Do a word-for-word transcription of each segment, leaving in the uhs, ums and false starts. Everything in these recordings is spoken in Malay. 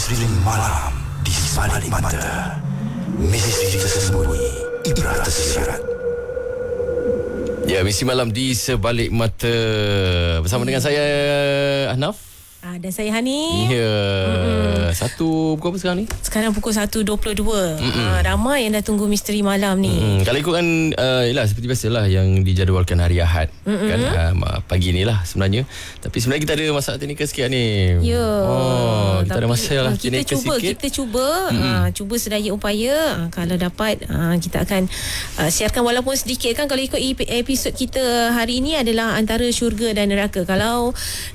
Misteri malam di sebalik mata. Misteri tersembunyi, ibrah tersirat. Ya, misteri malam di sebalik mata bersama yeah. dengan saya Ahnaf. Ah, dan saya Hani. Ya. Yeah. Satu pukul apa sekarang ni? Sekarang pukul satu dua puluh dua. Ah, ramai yang dah tunggu misteri malam ni. Mm-mm. Kalau ikutkan uh, yalah, seperti biasalah yang dijadualkan hari Ahad. Mm-mm. Kan uh, pagi ni lah sebenarnya. Tapi sebenarnya kita ada masalah teknikal sikit ni. Ya. Oh, kita tapi, ada masalah kita teknikal cuba, sikit. Kita cuba ah, cuba sedaya upaya. Ah, kalau dapat ah, kita akan ah, siarkan walaupun sedikit kan. Kalau ikut episod kita hari ini adalah antara syurga dan neraka. Kalau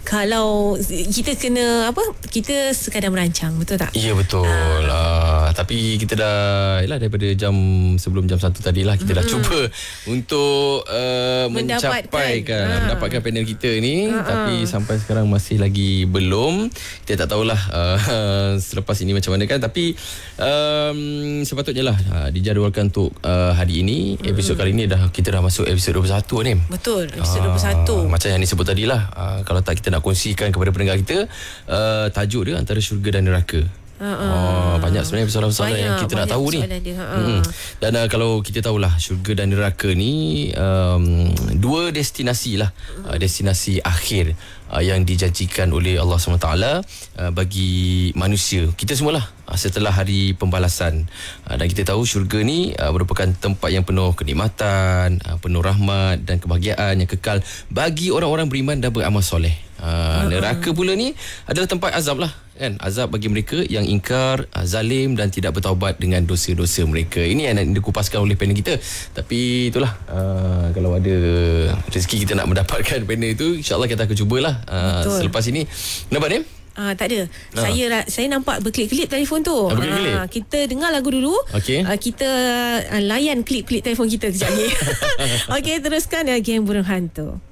Kalau kita kena apa? Kita sekadar merancang, betul tak? Ya, betul. Ah. Ah, tapi kita dah yalah, daripada jam sebelum jam satu tadi lah kita mm-hmm. dah cuba untuk uh, mencapai kan, ah. mendapatkan panel kita ni, ah, tapi ah. sampai sekarang masih lagi belum. Kita tak tahulah uh, selepas ini macam mana kan, tapi um, sepatutnya lah uh, dijadualkan untuk uh, hari ini. Mm-hmm. Episod kali ni dah kita dah masuk episod dua puluh satu ni. Betul, episod dua puluh satu. Ah, macam yang disebut tadi lah, uh, kalau tak kita nak kongsikan kepada pendengar kita, uh, tajuk dia antara syurga dan neraka. Uh, uh, oh, banyak sebenarnya persoalan-persoalan yang kita nak tahu ni. Dia, uh. hmm. Dan uh, kalau kita tahulah syurga dan neraka ni um, dua destinasi lah, uh, destinasi akhir uh, yang dijanjikan oleh Allah subhanahu wa taala uh, bagi manusia. Kita semualah uh, setelah hari pembalasan. Uh, dan kita tahu syurga ni uh, merupakan tempat yang penuh kenikmatan, uh, penuh rahmat dan kebahagiaan yang kekal bagi orang-orang beriman dan beramal soleh. Uh, neraka pula ni adalah tempat azab lah kan, azab bagi mereka yang ingkar, uh, zalim dan tidak bertaubat dengan dosa-dosa mereka. Ini yang nak dikupaskan oleh panel kita. Tapi itulah, uh, kalau ada rezeki kita nak mendapatkan panel itu, insyaAllah kita akan cubalah uh, selepas ini. Nampak ni? Ah, tak ada. Ah. Saya saya nampak berkelip-kelip telefon tu. Ah, kita dengar lagu dulu. Okay. Ah, kita ah, layan klip-klip telefon kita kejap ni. Okey, teruskan uh, Game Burung Hantu.